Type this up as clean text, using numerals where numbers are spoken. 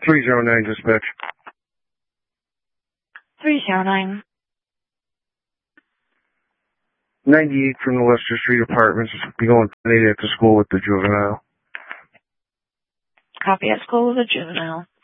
309 dispatch. 309. 98 from the Lester Street Apartments. Be going today at the school with the juvenile. Copy at school with the juvenile.